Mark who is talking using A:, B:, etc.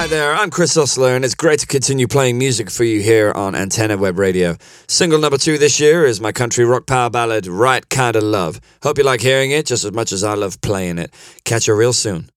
A: Hi there, I'm Chris Hustler, and it's great to continue playing music for you here on Antenna Web Radio. Single number 2 this year is my country rock power ballad, Right Kinda Love. Hope you like hearing it just as much as I love playing it. Catch you real soon.